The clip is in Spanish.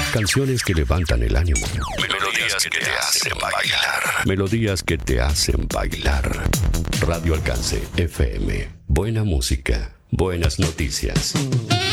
Canciones que levantan el ánimo. Melodías que te hacen bailar. Melodías que te hacen bailar. Radio Alcance FM. Buena música. Buenas noticias.